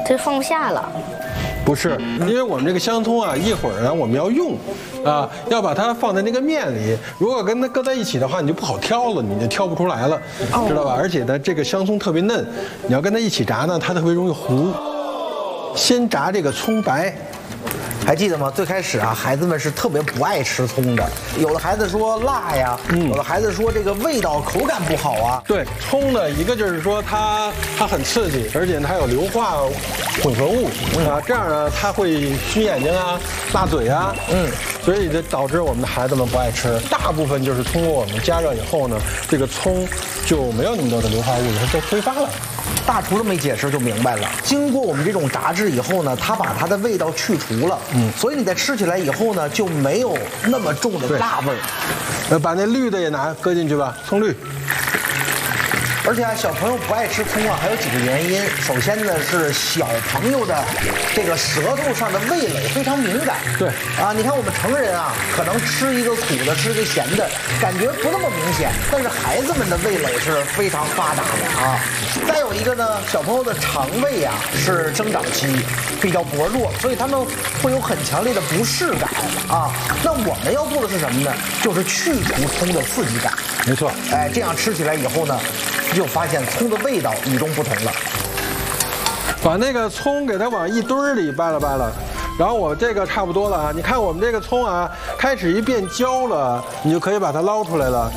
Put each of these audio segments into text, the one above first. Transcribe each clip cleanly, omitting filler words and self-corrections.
这放不下了。 不是，因为我们这个香葱啊，一会儿呢我们要用，啊，要把它放在那个面里。如果跟它搁在一起的话，你就不好挑了，你就挑不出来了，知道吧？而且呢，这个香葱特别嫩，你要跟它一起炸呢，它特别容易糊。先炸这个葱白。 还记得吗？最开始啊，孩子们是特别不爱吃葱的，有的孩子说辣呀，有的孩子说这个味道口感不好啊。 对，葱呢，一个就是说它很刺激，而且呢还有硫化混合物啊，这样呢它会熏眼睛啊、辣嘴啊，所以就导致我们的孩子们不爱吃。大部分就是通过我们加热以后呢，这个葱就没有那么多的硫化物，它就挥发了。 大厨这么一解释就明白了。经过我们这种炸制以后呢，它把它的味道去除了，所以你在吃起来以后呢，就没有那么重的辣味儿。 把那绿的也搁进去吧，葱绿。 而且啊，小朋友不爱吃葱啊，还有几个原因。首先呢，是小朋友的这个舌头上的味蕾非常敏感。 对啊，你看我们成人啊，可能吃一个苦的，吃一个咸的，感觉不那么明显。但是孩子们的味蕾是非常发达的啊。再有一个呢，小朋友的肠胃啊是增长期比较薄弱，所以他们会有很强烈的不适感啊。那我们要做的是什么呢？就是去除葱的刺激感。 没错。 哎，这样吃起来以后呢，就发现葱的味道与众不同了。 把那个葱给它往一堆儿里掰了掰了，然后我这个差不多了啊。你看我们这个葱啊，开始一变焦了，你就可以把它捞出来了。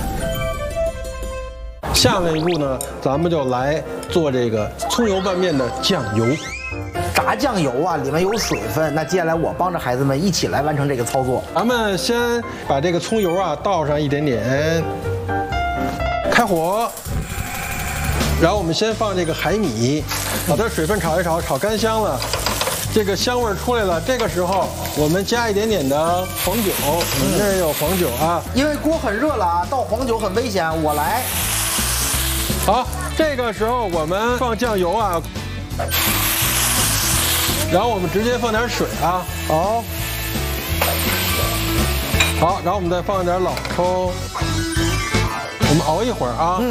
下面一步呢，咱们就来做这个葱油拌面的酱油。 炸酱油啊，里面有水分。那接下来我帮着孩子们一起来完成这个操作。 咱们先把这个葱油啊倒上一点点，开火。然后我们先放这个海米，把它水分炒一炒，炒干香了，这个香味出来了。这个时候我们加一点点的黄酒，我们这儿有黄酒啊。 因为锅很热了啊，倒黄酒很危险，我来。 好，这个时候我们放酱油啊，然后我们直接放点水啊。好，然后我们再放点老抽，我们熬一会儿啊。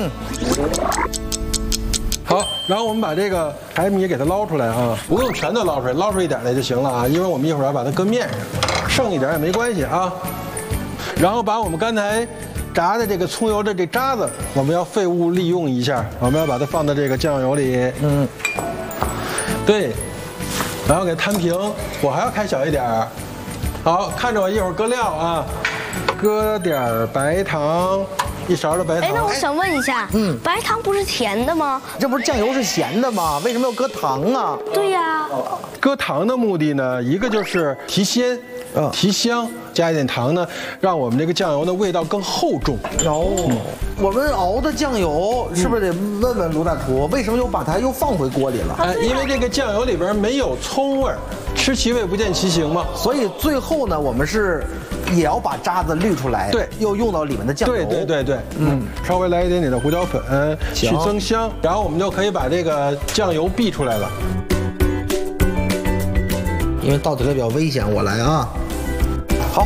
好，然后我们把这个海米给它捞出来啊，不用全都捞出来，捞出一点来就行了啊，因为我们一会儿要把它搁面上，剩一点也没关系啊。然后把我们刚才炸的这个葱油的这渣子，我们要废物利用一下，我们要把它放到这个酱油里。对，然后给它摊平，火还要开小一点。好，看着我一会儿搁料啊，搁点白糖。1勺的白糖。 哎，那我想问一下，白糖不是甜的吗？ 这不是酱油是咸的吗？为什么要搁糖啊？ 对呀， 搁糖的目的呢，一个就是提鲜，提香，加一点糖呢，让我们这个酱油的味道更厚重。 我们熬的酱油是不是得问问卢大厨，为什么又把它又放回锅里了？ 因为这个酱油里边没有葱味儿，吃其味不见其形嘛。 所以最后呢，我们是也要把渣子滤出来， 对， 又用到里面的酱油。 对，稍微来一点点的胡椒粉去增香，然后我们就可以把这个酱油煸出来了。 因为倒起来比较危险，我来啊。好。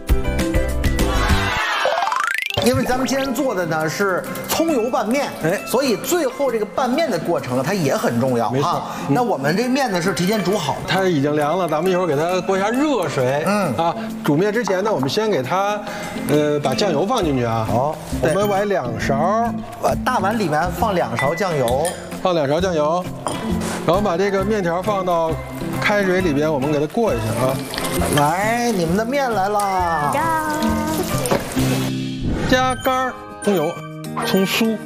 因为咱们今天做的呢是葱油拌面，所以最后这个拌面的过程它也很重要啊。那我们这面呢是提前煮好的， 它已经凉了，咱们一会儿给它过一下热水。煮面之前呢，我们先给它，把酱油放进去啊。好，我们崴2勺， 大碗里面放2勺酱油， 放2勺酱油，然后把这个面条放到开水里边，我们给它过一下啊。 来，你们的面来啦！ 加干葱油、葱酥。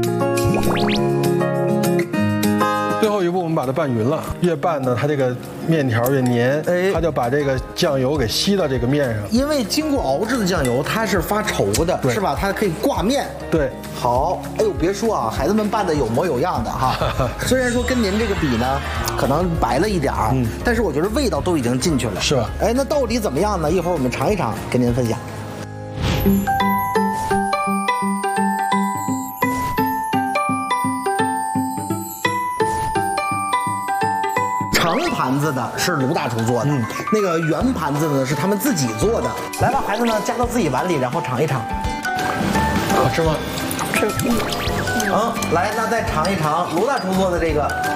最后一步，我们把它拌匀了。越拌呢，它这个面条越黏，它就把这个酱油给吸到这个面上。 因为经过熬制的酱油，它是发稠的，是吧？它可以挂面。 对， 好。哎呦，别说啊，孩子们拌的有模有样的哈。虽然说跟您这个比呢，可能白了一点儿，但是我觉得味道都已经进去了， 是吧？ 哎，那到底怎么样呢？一会儿我们尝一尝，跟您分享。长盘子的是卢大厨做的，那个圆盘子呢是他们自己做的。来吧，孩子们夹到自己碗里，然后尝一尝。 好吃吗？ 吃。 来，那再尝一尝卢大厨做的这个